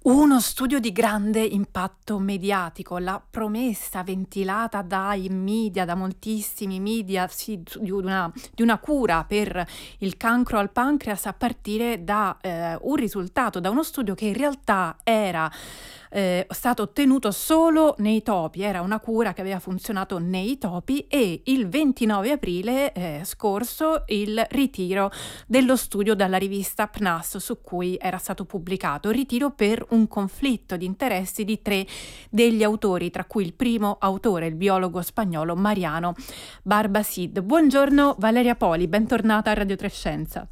Uno studio di grande impatto mediatico, la promessa ventilata dai media, da moltissimi media, sì, di una cura per il cancro al pancreas a partire da un risultato, da uno studio che in realtà era stato ottenuto solo nei topi, era una cura che aveva funzionato nei topi e il 29 aprile scorso il ritiro dello studio dalla rivista PNAS su cui era stato pubblicato. Ritiro per un conflitto di interessi di 3 degli autori, tra cui il primo autore, il biologo spagnolo Mariano Barbasid. Buongiorno Valeria Poli, bentornata a Radio Trescenza.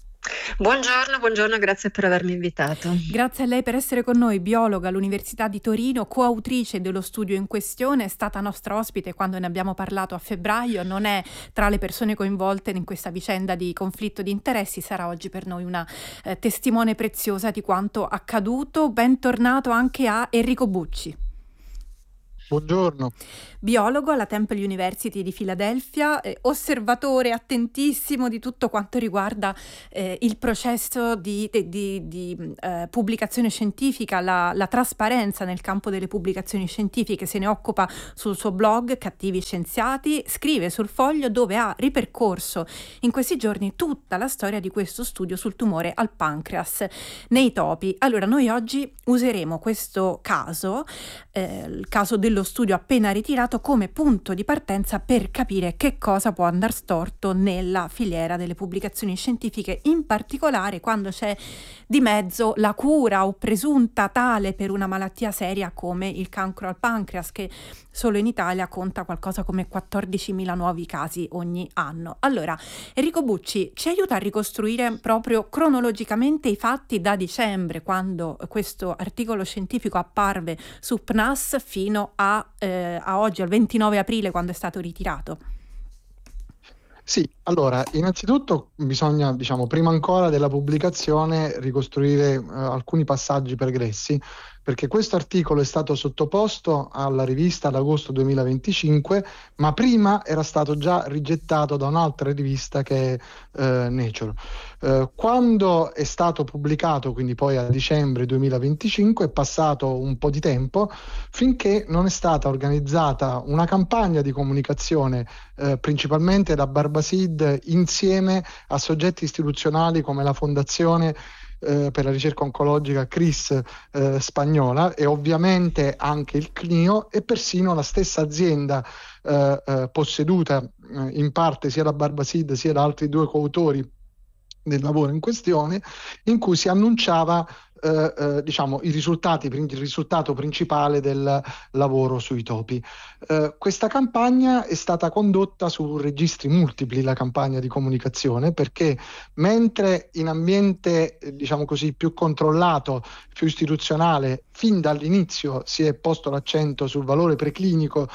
Buongiorno, grazie per avermi invitato. Grazie a lei per essere con noi, biologa all'Università di Torino, coautrice dello studio in questione, è stata nostra ospite quando ne abbiamo parlato a febbraio, non è tra le persone coinvolte in questa vicenda di conflitto di interessi, sarà oggi per noi una testimone preziosa di quanto accaduto. Bentornato anche a Enrico Bucci. Buongiorno. Biologo alla Temple University di Filadelfia, osservatore attentissimo di tutto quanto riguarda il processo di pubblicazione scientifica, la trasparenza nel campo delle pubblicazioni scientifiche, se ne occupa sul suo blog Cattivi Scienziati, scrive sul Foglio dove ha ripercorso in questi giorni tutta la storia di questo studio sul tumore al pancreas nei topi. Allora noi oggi useremo questo caso, il caso dello studio appena ritirato, come punto di partenza per capire che cosa può andare storto nella filiera delle pubblicazioni scientifiche, in particolare quando c'è di mezzo la cura o presunta tale per una malattia seria come il cancro al pancreas, che solo in Italia conta qualcosa come 14.000 nuovi casi ogni anno. Allora, Enrico Bucci ci aiuta a ricostruire proprio cronologicamente i fatti da dicembre, quando questo articolo scientifico apparve su PNAS, fino a oggi, al 29 aprile, quando è stato ritirato. Sì, allora, innanzitutto bisogna, prima ancora della pubblicazione, ricostruire alcuni passaggi pregressi, perché questo articolo è stato sottoposto alla rivista ad agosto 2025, ma prima era stato già rigettato da un'altra rivista che è Nature. Quando è stato pubblicato, quindi poi a dicembre 2025, è passato un po' di tempo finché non è stata organizzata una campagna di comunicazione principalmente da Barbasid insieme a soggetti istituzionali come la Fondazione per la ricerca oncologica CRIS spagnola e ovviamente anche il CNIO e persino la stessa azienda posseduta in parte sia da Barbasid sia da altri 2 coautori del lavoro in questione, in cui si annunciava il risultato principale del lavoro sui topi. Questa campagna è stata condotta su registri multipli, la campagna di comunicazione, perché mentre in ambiente più controllato, più istituzionale, fin dall'inizio si è posto l'accento sul valore preclinico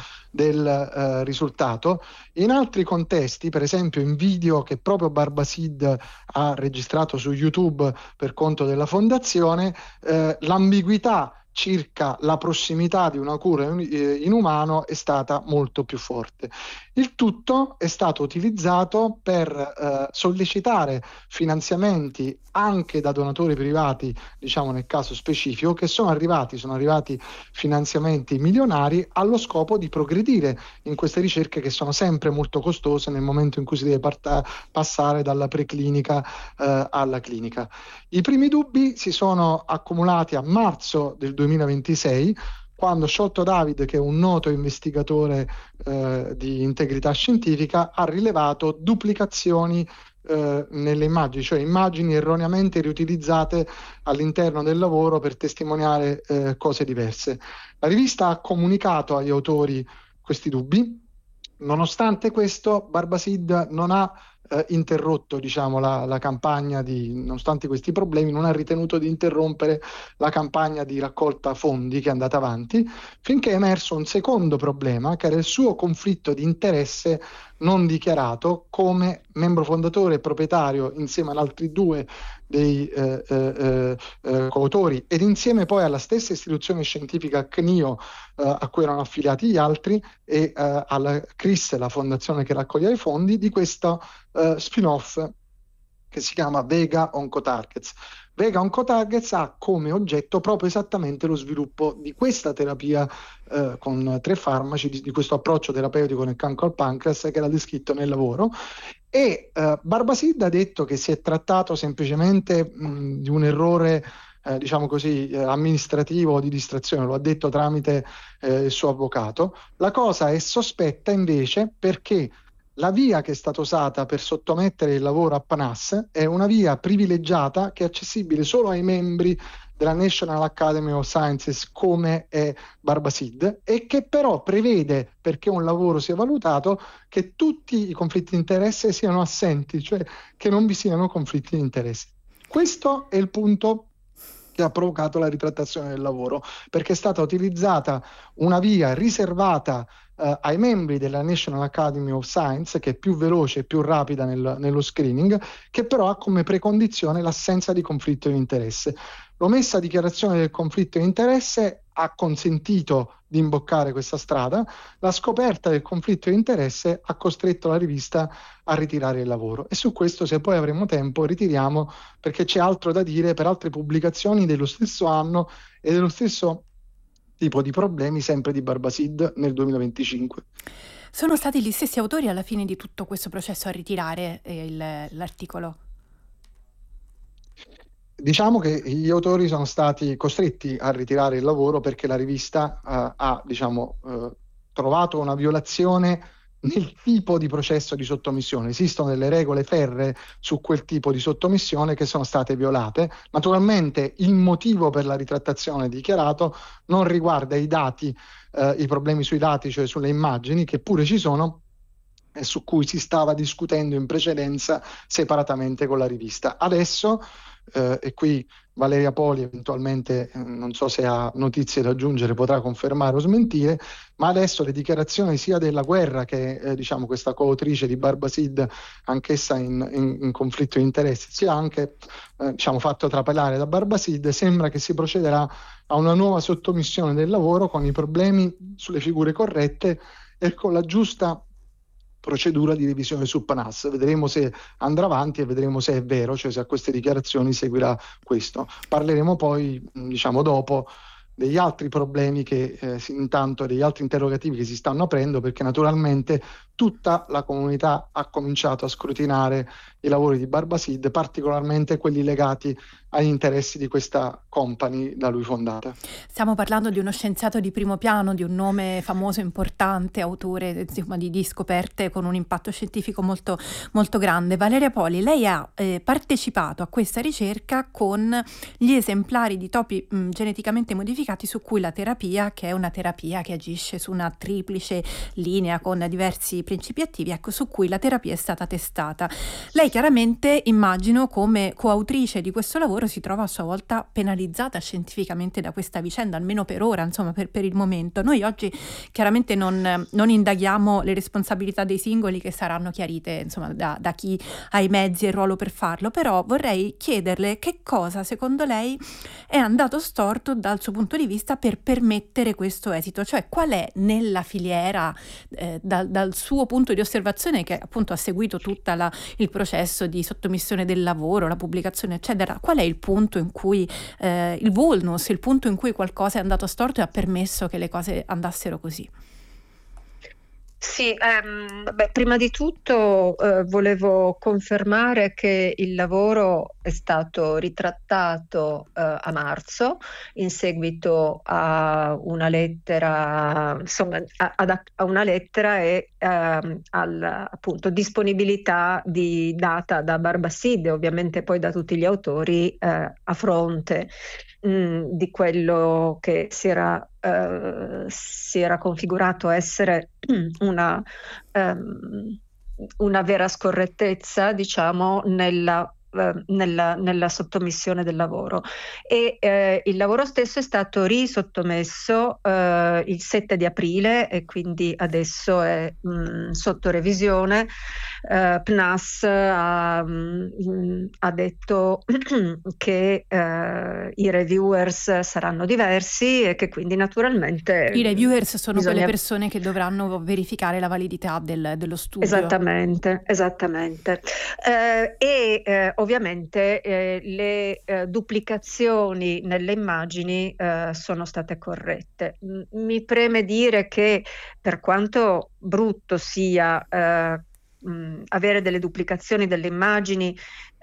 del risultato, in altri contesti, per esempio in video che proprio Barbasid ha registrato su YouTube per conto della fondazione, l'ambiguità circa la prossimità di una cura in umano è stata molto più forte. Il tutto è stato utilizzato per sollecitare finanziamenti anche da donatori privati, nel caso specifico, che sono arrivati finanziamenti milionari allo scopo di progredire in queste ricerche che sono sempre molto costose nel momento in cui si deve passare dalla preclinica alla clinica. I primi dubbi si sono accumulati a marzo del 2026, quando Sciolto David, che è un noto investigatore di integrità scientifica, ha rilevato duplicazioni nelle immagini, cioè immagini erroneamente riutilizzate all'interno del lavoro per testimoniare cose diverse. La rivista ha comunicato agli autori questi dubbi. Nonostante questo, Barbasid non ha interrotto la campagna nonostante questi problemi, non ha ritenuto di interrompere la campagna di raccolta fondi che è andata avanti, finché è emerso un secondo problema, che era il suo conflitto di interesse non dichiarato come membro fondatore e proprietario, insieme ad altri 2 dei coautori ed insieme poi alla stessa istituzione scientifica CNIO a cui erano affiliati gli altri e alla CRIS, la fondazione che raccoglieva i fondi di questo spin-off che si chiama Vega Oncotargets. Vega Oncotargets ha come oggetto proprio esattamente lo sviluppo di questa terapia con 3 farmaci, di questo approccio terapeutico nel cancro al pancreas che era descritto nel lavoro. E Barbasid ha detto che si è trattato semplicemente di un errore, diciamo così, amministrativo o di distrazione, lo ha detto tramite il suo avvocato. La cosa è sospetta invece perché la via che è stata usata per sottomettere il lavoro a PNAS è una via privilegiata che è accessibile solo ai membri della National Academy of Sciences come è Barbasid, e che però prevede, perché un lavoro sia valutato, che tutti i conflitti di interesse siano assenti, cioè che non vi siano conflitti di interesse. Questo è il punto che ha provocato la ritrattazione del lavoro, perché è stata utilizzata una via riservata ai membri della National Academy of Science, che è più veloce e più rapida nello screening, che però ha come precondizione l'assenza di conflitto di interesse. L'omessa dichiarazione del conflitto di interesse ha consentito di imboccare questa strada, la scoperta del conflitto di interesse ha costretto la rivista a ritirare il lavoro, e su questo, se poi avremo tempo, ritiriamo, perché c'è altro da dire per altre pubblicazioni dello stesso anno e dello stesso tipo di problemi, sempre di Barbasid nel 2025. Sono stati gli stessi autori alla fine di tutto questo processo a ritirare l'articolo? Diciamo che gli autori sono stati costretti a ritirare il lavoro perché la rivista ha trovato una violazione nel tipo di processo di sottomissione. Esistono delle regole ferree su quel tipo di sottomissione che sono state violate. Naturalmente il motivo per la ritrattazione dichiarato non riguarda i dati, i problemi sui dati, cioè sulle immagini, che pure ci sono e su cui si stava discutendo in precedenza separatamente con la rivista. Adesso, e qui Valeria Poli eventualmente, non so se ha notizie da aggiungere, potrà confermare o smentire, ma adesso le dichiarazioni sia della Guerra che diciamo questa coautrice di Barbasid, anch'essa in conflitto di interessi, sia anche diciamo fatto trapelare da Barbasid, sembra che si procederà a una nuova sottomissione del lavoro con i problemi sulle figure corrette e con la giusta procedura di revisione su PNAS. Vedremo se andrà avanti e vedremo se è vero, cioè se a queste dichiarazioni seguirà questo. Parleremo poi, diciamo, dopo degli altri problemi che intanto, degli altri interrogativi che si stanno aprendo, perché naturalmente tutta la comunità ha cominciato a scrutinare i lavori di Barbasid, particolarmente quelli legati agli interessi di questa company da lui fondata. Stiamo parlando di uno scienziato di primo piano, di un nome famoso, importante, autore insomma, di scoperte con un impatto scientifico molto, molto grande. Valeria Poli, lei ha partecipato a questa ricerca con gli esemplari di topi geneticamente modificati su cui la terapia, che è una terapia che agisce su una triplice linea con diversi principi attivi, ecco, su cui la terapia è stata testata. Lei chiaramente, immagino, come coautrice di questo lavoro, si trova a sua volta penalizzata scientificamente da questa vicenda, almeno per ora, insomma per il momento. Noi oggi chiaramente non indaghiamo le responsabilità dei singoli, che saranno chiarite insomma da chi ha i mezzi e il ruolo per farlo, però vorrei chiederle che cosa secondo lei è andato storto dal suo punto di vista per permettere questo esito, cioè qual è nella filiera dal suo punto di osservazione, che appunto ha seguito tutta il processo di sottomissione del lavoro, la pubblicazione eccetera, qual è il punto in cui il vulnus, il punto in cui qualcosa è andato storto e ha permesso che le cose andassero così? Sì, prima di tutto volevo confermare che il lavoro è stato ritrattato a marzo in seguito a una lettera, insomma, a una lettera e alla appunto disponibilità di data da Barbasid e ovviamente poi da tutti gli autori a fronte di quello che si era configurato essere una vera scorrettezza, diciamo, nella sottomissione del lavoro, e il lavoro stesso è stato risottomesso il 7 di aprile e quindi adesso è sotto revisione. PNAS ha detto che i reviewers saranno diversi e che quindi naturalmente i reviewers sono quelle persone che dovranno verificare la validità dello studio. Esattamente. ovviamente le duplicazioni nelle immagini sono state corrette. Mi preme dire che, per quanto brutto sia avere delle duplicazioni delle immagini,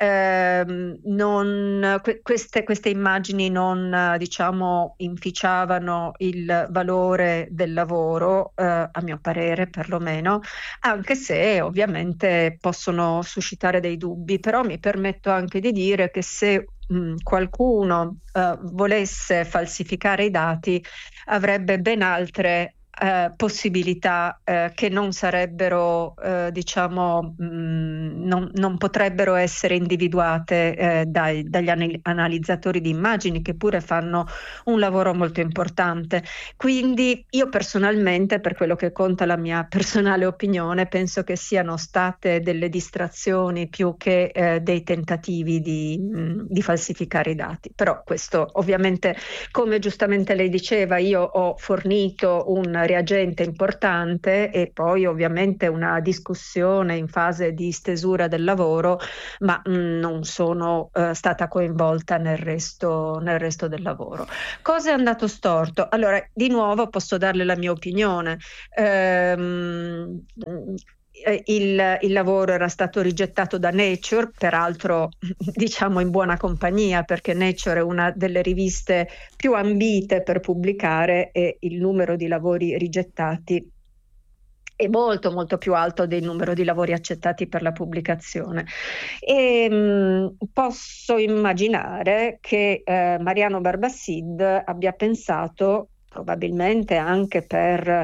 queste immagini non diciamo inficiavano il valore del lavoro, a mio parere perlomeno, anche se ovviamente possono suscitare dei dubbi. Però mi permetto anche di dire che se qualcuno volesse falsificare i dati, avrebbe ben altre possibilità che non sarebbero, diciamo, non potrebbero essere individuate dagli analizzatori di immagini, che pure fanno un lavoro molto importante. Quindi io personalmente, per quello che conta la mia personale opinione, penso che siano state delle distrazioni più che dei tentativi di falsificare i dati. Però questo ovviamente, come giustamente lei diceva, io ho fornito un reagente importante e poi ovviamente una discussione in fase di stesura del lavoro, ma non sono stata coinvolta nel resto del lavoro. Cosa è andato storto? Allora, di nuovo posso darle la mia opinione. Il lavoro era stato rigettato da Nature, peraltro diciamo in buona compagnia, perché Nature è una delle riviste più ambite per pubblicare e il numero di lavori rigettati è molto molto più alto del numero di lavori accettati per la pubblicazione. E posso immaginare che Mariano Barbassid abbia pensato, probabilmente anche per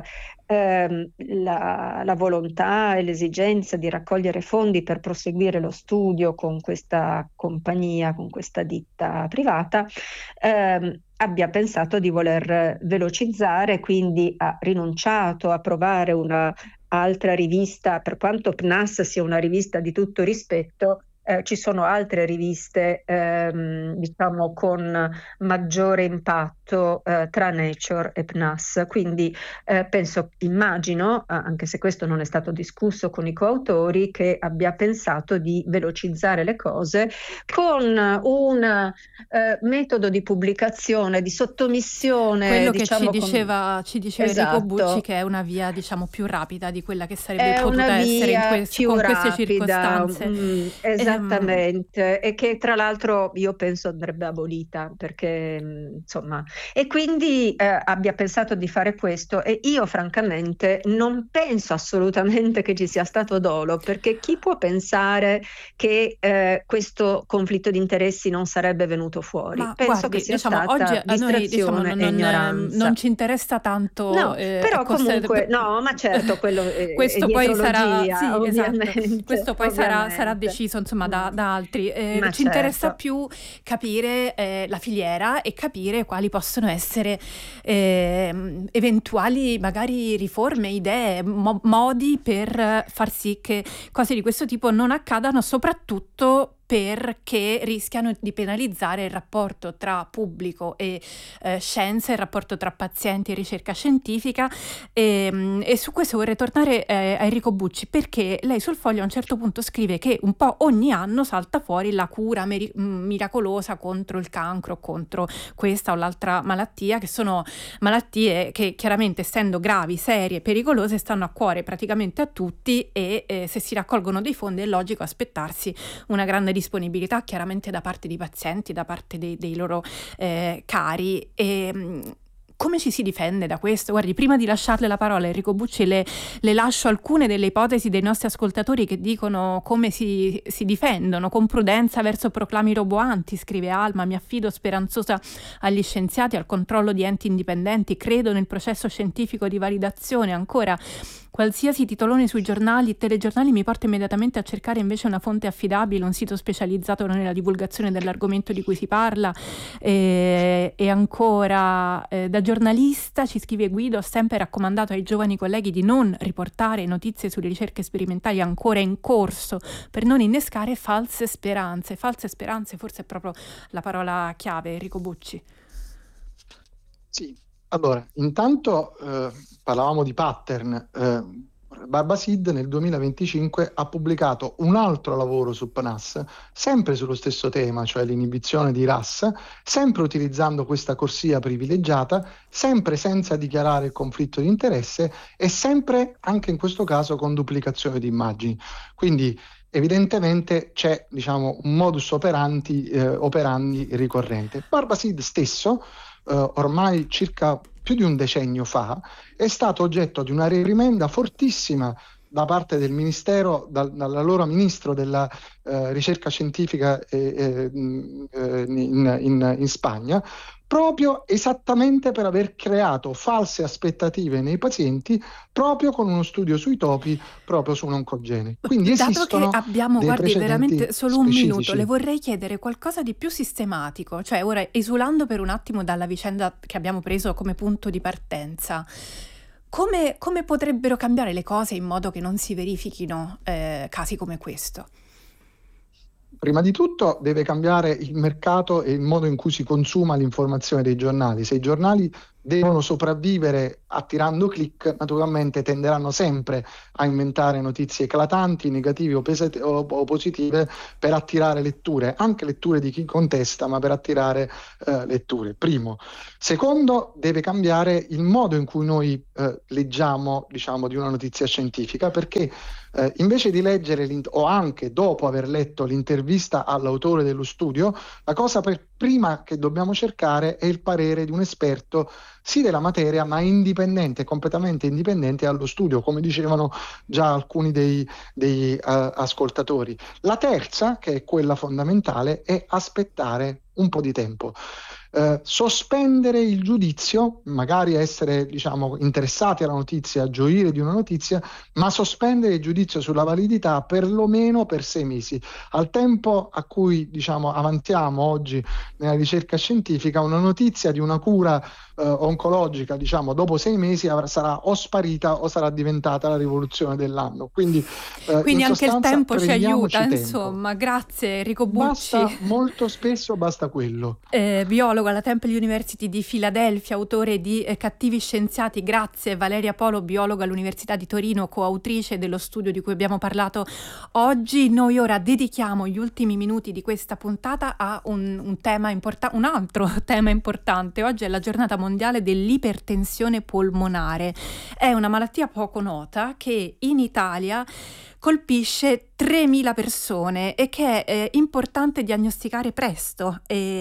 la volontà e l'esigenza di raccogliere fondi per proseguire lo studio con questa compagnia, con questa ditta privata, abbia pensato di voler velocizzare, quindi ha rinunciato a provare una altra rivista. Per quanto PNAS sia una rivista di tutto rispetto, ci sono altre riviste diciamo con maggiore impatto tra Nature e PNAS, quindi immagino, anche se questo non è stato discusso con i coautori, che abbia pensato di velocizzare le cose con un metodo di pubblicazione, di sottomissione. Quello che diciamo, ci diceva esatto. Enrico Bucci, che è una via diciamo più rapida di quella che sarebbe È potuta una essere via con queste rapida, circostanze. Esattamente, e che tra l'altro io penso andrebbe abolita, perché insomma, e quindi abbia pensato di fare questo, e io francamente non penso assolutamente che ci sia stato dolo, perché chi può pensare che questo conflitto di interessi non sarebbe venuto fuori? Ma Penso guardi, che sia diciamo, stata oggi a noi diciamo, distrazione e ignoranza. non ci interessa tanto. No, però comunque, no, ma certo, quello è questo poi sarà, dietrologia, sì, ovviamente. esatto, questo poi sarà deciso insomma da altri. Ma Ci interessa certo. più capire la filiera e capire quali possono essere eventuali magari riforme, idee, modi per far sì che cose di questo tipo non accadano, soprattutto perché rischiano di penalizzare il rapporto tra pubblico e scienza, il rapporto tra pazienti e ricerca scientifica. E su questo vorrei tornare a Enrico Bucci, perché lei sul Foglio a un certo punto scrive che un po' ogni anno salta fuori la cura miracolosa contro il cancro, contro questa o l'altra malattia, che sono malattie che chiaramente, essendo gravi, serie, pericolose, stanno a cuore praticamente a tutti, e se si raccolgono dei fondi è logico aspettarsi una grande disponibilità chiaramente da parte dei pazienti, da parte dei loro cari. Come ci si difende da questo? Guardi, prima di lasciarle la parola, Enrico Bucci, le lascio alcune delle ipotesi dei nostri ascoltatori che dicono come si difendono. Con prudenza verso proclami roboanti, scrive Alma, mi affido speranzosa agli scienziati, al controllo di enti indipendenti, credo nel processo scientifico di validazione. Ancora, qualsiasi titolone sui giornali e telegiornali mi porta immediatamente a cercare invece una fonte affidabile, un sito specializzato nella divulgazione dell'argomento di cui si parla. E ancora, da giornalista, ci scrive Guido, ho sempre raccomandato ai giovani colleghi di non riportare notizie sulle ricerche sperimentali ancora in corso, per non innescare false speranze. False speranze forse è proprio la parola chiave, Enrico Bucci. Sì, allora, intanto parlavamo di pattern. Barbasid nel 2025 ha pubblicato un altro lavoro su PNAS, sempre sullo stesso tema, cioè l'inibizione di RAS, sempre utilizzando questa corsia privilegiata, sempre senza dichiarare il conflitto di interesse e sempre, anche in questo caso, con duplicazione di immagini. Quindi evidentemente c'è, diciamo, un modus operandi ricorrente. Barbasid stesso, ormai circa più di un decennio fa, è stato oggetto di una reprimenda fortissima da parte del Ministero, dall'allora Ministro della Ricerca Scientifica in Spagna, proprio esattamente per aver creato false aspettative nei pazienti, proprio con uno studio sui topi, proprio su un oncogene. Quindi Dato che esistono abbiamo, dei guardi, precedenti veramente solo un minuto, specifici. le vorrei chiedere qualcosa di più sistematico, cioè ora esulando per un attimo dalla vicenda che abbiamo preso come punto di partenza. Come potrebbero cambiare le cose in modo che non si verifichino casi come questo? Prima di tutto deve cambiare il mercato e il modo in cui si consuma l'informazione dei giornali. Se i giornali devono sopravvivere attirando click, naturalmente tenderanno sempre a inventare notizie eclatanti, negative o positive, per attirare letture, anche letture di chi contesta, ma per attirare letture. Primo. Secondo, deve cambiare il modo in cui noi leggiamo, diciamo, di una notizia scientifica, perché invece di leggere o anche dopo aver letto l'intervista all'autore dello studio, la cosa prima che dobbiamo cercare è il parere di un esperto, sì della materia, ma indipendente, completamente indipendente allo studio, come dicevano già alcuni dei ascoltatori. La terza, che è quella fondamentale, è aspettare un po' di tempo. Sospendere il giudizio, magari essere, diciamo, interessati alla notizia, gioire di una notizia, ma sospendere il giudizio sulla validità perlomeno per 6 mesi. Al tempo a cui, diciamo, avantiamo oggi nella ricerca scientifica, una notizia di una cura oncologica, diciamo, dopo 6 mesi sarà o sparita o sarà diventata la rivoluzione dell'anno. Quindi anche sostanza, il tempo ci aiuta, tempo. Insomma. Grazie Enrico Bucci. Molto spesso basta quello. Biologo alla Temple University di Filadelfia, autore di Cattivi Scienziati. Grazie Valeria Polo, biologa all'Università di Torino, coautrice dello studio di cui abbiamo parlato oggi. Noi ora dedichiamo gli ultimi minuti di questa puntata a un altro tema importante. Oggi è la giornata mondiale dell'ipertensione polmonare. È una malattia poco nota che in Italia colpisce 3.000 persone e che è importante diagnosticare presto.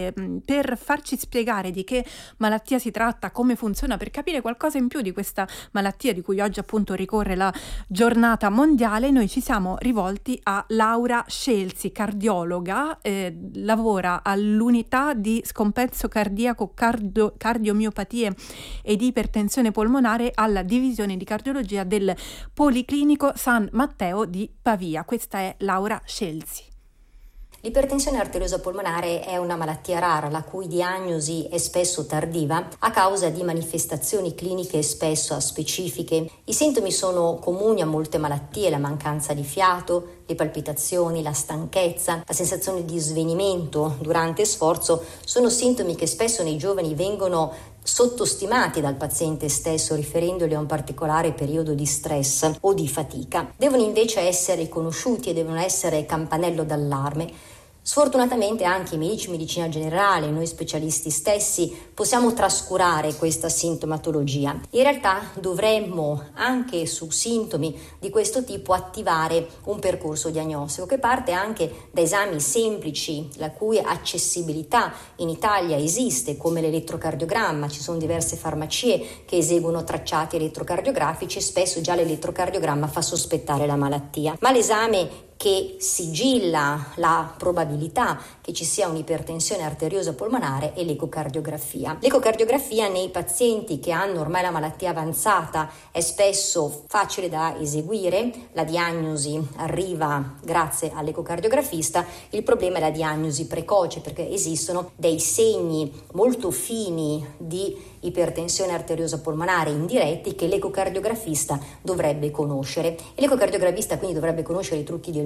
Per farci spiegare di che malattia si tratta, come funziona, per capire qualcosa in più di questa malattia di cui oggi appunto ricorre la giornata mondiale, noi ci siamo rivolti a Laura Scelsi, cardiologa, lavora all'unità di scompenso cardiaco, cardiomiopatie ed ipertensione polmonare alla divisione di cardiologia del Policlinico San Matteo di Pavia. Questa è Laura Scelsi. L'ipertensione arteriosa polmonare è una malattia rara, la cui diagnosi è spesso tardiva a causa di manifestazioni cliniche spesso aspecifiche. I sintomi sono comuni a molte malattie: la mancanza di fiato, le palpitazioni, la stanchezza, la sensazione di svenimento durante sforzo. Sono sintomi che spesso nei giovani vengono sottostimati dal paziente stesso, riferendoli a un particolare periodo di stress o di fatica. Devono invece essere conosciuti e devono essere campanello d'allarme. Sfortunatamente anche i medici di medicina generale, noi specialisti stessi, possiamo trascurare questa sintomatologia. In realtà dovremmo anche su sintomi di questo tipo attivare un percorso diagnostico che parte anche da esami semplici, la cui accessibilità in Italia esiste, come l'elettrocardiogramma. Ci sono diverse farmacie che eseguono tracciati elettrocardiografici e spesso già l'elettrocardiogramma fa sospettare la malattia. Ma l'esame che sigilla la probabilità che ci sia un'ipertensione arteriosa polmonare è l'ecocardiografia. L'ecocardiografia nei pazienti che hanno ormai la malattia avanzata è spesso facile da eseguire, la diagnosi arriva grazie all'ecocardiografista. Il problema è la diagnosi precoce, perché esistono dei segni molto fini di ipertensione arteriosa polmonare indiretti che l'ecocardiografista dovrebbe conoscere, e l'ecocardiografista quindi dovrebbe conoscere i trucchi del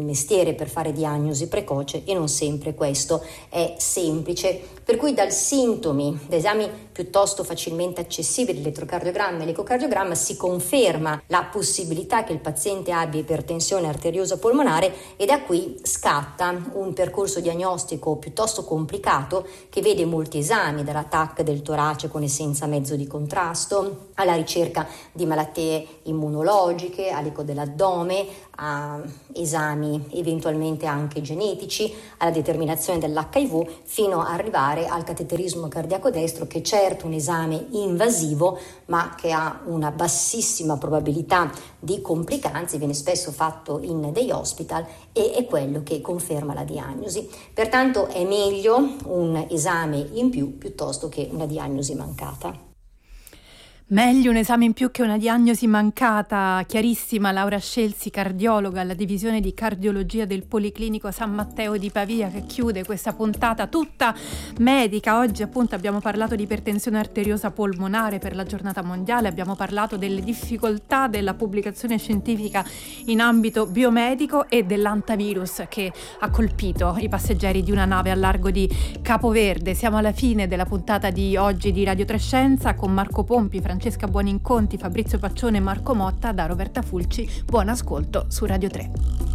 mestiere per fare diagnosi precoce e non sempre questo è semplice, per cui da esami piuttosto facilmente accessibili, l'elettrocardiogramma e l'ecocardiogramma, si conferma la possibilità che il paziente abbia ipertensione arteriosa polmonare, e da qui scatta un percorso diagnostico piuttosto complicato che vede molti esami, dalla TAC del torace con e senza mezzo di contrasto, alla ricerca di malattie immunologiche, all'eco dell'addome, a esami eventualmente anche genetici, alla determinazione dell'HIV, fino ad arrivare al cateterismo cardiaco destro, che è certo un esame invasivo ma che ha una bassissima probabilità di complicanze, viene spesso fatto in dei hospital e è quello che conferma la diagnosi. Pertanto è meglio un esame in più piuttosto che una diagnosi mancata. Meglio un esame in più che una diagnosi mancata, chiarissima. Laura Scelsi, cardiologa alla divisione di cardiologia del Policlinico San Matteo di Pavia, che chiude questa puntata tutta medica. Oggi appunto abbiamo parlato di ipertensione arteriosa polmonare per la giornata mondiale, abbiamo parlato delle difficoltà della pubblicazione scientifica in ambito biomedico e dell'antavirus che ha colpito i passeggeri di una nave al largo di Capoverde. Siamo alla fine della puntata di oggi di Radio Trescenza con Marco Pompi, Francesca Buoninconti, Fabrizio Paccione e Marco Motta. Da Roberta Fulci, buon ascolto su Radio 3.